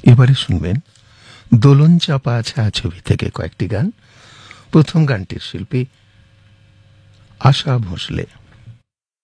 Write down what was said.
এবারে শুনবেন দোলন চাপা ছায়াছবি থেকে কয়েকটি গান। প্রথম গানটির শিল্পী আশা ভোঁসলে।